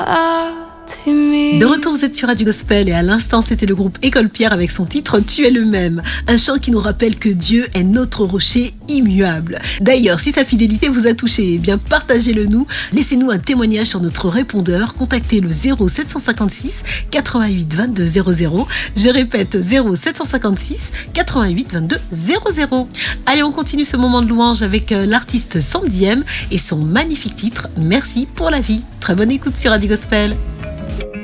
De retour, vous êtes sur Radio Gospel et à l'instant, c'était le groupe École Pierre avec son titre « Tu es le même ». Un chant qui nous rappelle que Dieu est notre rocher immuable. D'ailleurs, si sa fidélité vous a touché, eh bien partagez-le nous. Laissez-nous un témoignage sur notre répondeur. Contactez le 0756 88 22 00. Je répète, 0756 88 22 00. Allez, on continue ce moment de louange avec l'artiste Sandy M et son magnifique titre « Merci pour la vie ». Très bonne écoute sur Radio Gospel.